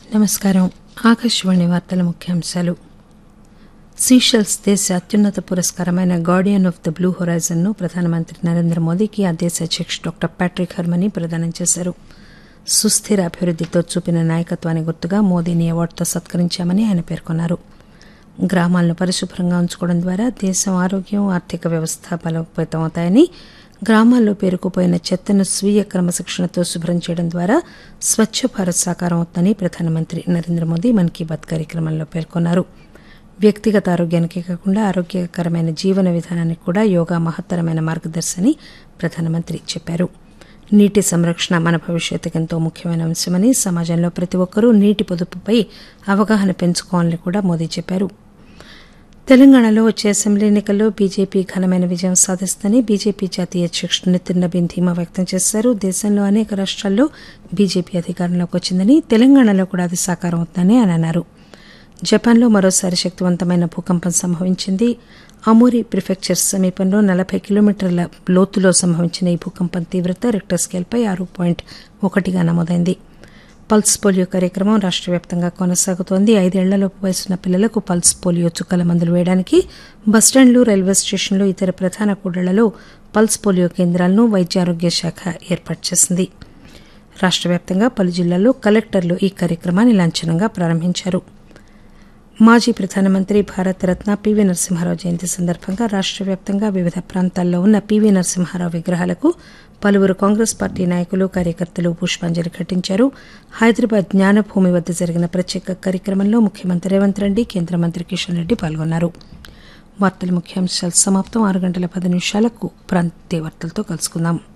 నమస్కారం. ఆకాశవాణి వార్తల ముఖ్యాంశాలు. సీషెల్స్ దేశ అత్యున్నత పురస్కారమైన Guardian of the blue horizon ను ప్రధానమంత్రి నరేంద్ర మోదీకి ఆ దేశ అధ్యకుడు డాక్టర్ ప్యాట్రిక్ హెర్మనీ ప్రదానం చేశారు. సుస్థిర అభివృద్దితో చూపిన నాయకత్వానికి గుర్తుగా మోదీని అవార్డుతో సత్కరించామని ఆయన పేర్కొన్నారు. గ్రామాలను పరిశుభ్రంగా ఉంచుకోవడం ద్వారా దేశం ఆరోగ్యం, ఆర్థిక వ్యవస్థ బలోపేతమవుతాయని, గ్రామాల్లో పేరుకుపోయిన చెత్తను స్వీయ క్రమశిక్షణతో శుభ్రం చేయడం ద్వారా స్వచ్ఛ భారత్ సాకారం అవుతుందని ప్రధానమంత్రి నరేంద్ర మోదీ మన్ కీ బాత్ కార్యక్రమంలో పేర్కొన్నారు. వ్యక్తిగత ఆరోగ్యానికే కాకుండా ఆరోగ్యకరమైన జీవన విధానానికి కూడా యోగా మహత్తరమైన మార్గదర్శి అని ప్రధానమంత్రి చెప్పారు. నీటి సంరక్షణ మన భవిష్యత్తుకు ఎంతో ముఖ్యమైన అంశమని, సమాజంలో ప్రతి ఒక్కరూ నీటి పొదుపుపై అవగాహన పెంచుకోవాలని కూడా మోదీ చెప్పారు. తెలంగాణలో వచ్చే అసెంబ్లీ ఎన్నికల్లో బీజేపీ ఘనమైన విజయం సాధిస్తుందని బీజేపీ జాతీయ అధ్యకుడు నితిన్ నబీన్ ధీమా వ్యక్తం చేశారు. దేశంలో అనేక రాష్ట్రాల్లో బీజేపీ అధికారంలోకి వచ్చిందని, తెలంగాణలో కూడా అది సాకారం అవుతుందని ఆయన అన్నారు. జపాన్లో మరోసారి శక్తివంతమైన భూకంపం సంభవించింది. అమోరి ప్రిఫెక్చర్ సమీపంలో 40 కిలోమీటర్ల లోతులో సంభవించిన ఈ భూకంపం తీవ్రత రిక్టర్ స్కేల్పై 6.1గా నమోదైంది. పల్స్ పోలియో కార్యక్రమం రాష్ట్ర వ్యాప్తంగా కొనసాగుతోంది. 5 ఏళ్లలోపు వయసున్న పిల్లలకు పల్స్ పోలియో చుక్కల మందులు వేయడానికి బస్టాండ్లు, రైల్వే స్టేషన్లు, ఇతర ప్రధాన కూడళ్లలో పల్స్ పోలియో కేంద్రాలను వైద్యారోగ్య శాఖ ఏర్పాటు చేసింది. రాష్ట్ర వ్యాప్తంగా పలు జిల్లాల్లో కలెక్టర్లు ఈ కార్యక్రమాన్ని లాంఛనంగా ప్రారంభించారు. మాజీ ప్రధానమంత్రి భారతరత్న పివి నరసింహారావు జయంతి సందర్భంగా రాష్ట్ర వ్యాప్తంగా వివిధ ప్రాంతాల్లో ఉన్న పివి నరసింహారావు విగ్రహాలకు పలువురు కాంగ్రెస్ పార్టీ నాయకులు, కార్యకర్తలు పుష్పాంజలి ఘటించారు. హైదరాబాద్ జ్ఞానభూమి వద్ద జరిగిన ప్రత్యేక కార్యక్రమంలో ముఖ్యమంత్రి రేవంత్ రెడ్డి, కేంద్ర మంత్రి కిషన్ రెడ్డి పాల్గొన్నారు. వార్తల ముఖ్యాంశాలు సమాప్తం. 6 గంటల 10 నిమిషాలకు ప్రాంతీయ వార్తలతో కలుసుకుందాం.